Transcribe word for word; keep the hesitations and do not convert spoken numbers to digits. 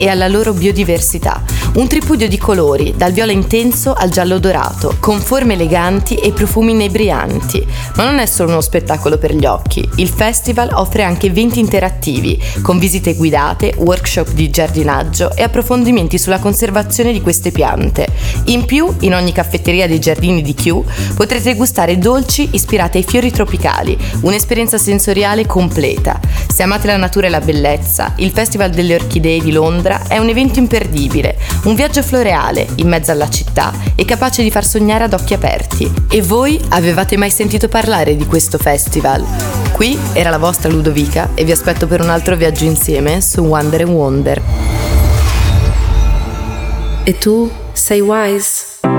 e alla loro biodiversità. Un tripudio di colori, dal viola intenso al giallo dorato, con forme eleganti e profumi inebrianti. Ma non è solo uno spettacolo per gli occhi. Il festival offre anche eventi interattivi, con visite guidate, workshop di giardinaggio e approfondimenti sulla conservazione di queste piante. In più, in ogni caffetteria dei giardini di Kew potrete gustare dolci ispirati ai fiori tropicali, un'esperienza sensoriale completa. Se amate la natura e la bellezza, il Festival delle Orchidee di Londra è un evento imperdibile, un viaggio floreale in mezzo alla città e capace di far sognare ad occhi aperti. E voi avevate mai sentito parlare di questo festival? Qui era la vostra Ludovica e vi aspetto per un altro viaggio insieme su Wonder and Wonder. E tu sei Wise?